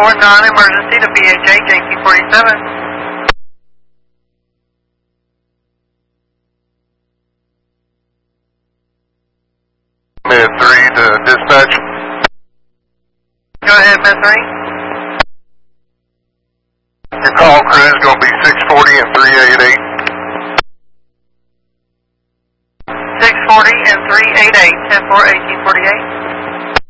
report non-emergency to BHA JQ47. Med 3 to dispatch. Go ahead, Med 3. Your call crew is going to be 640 and 388.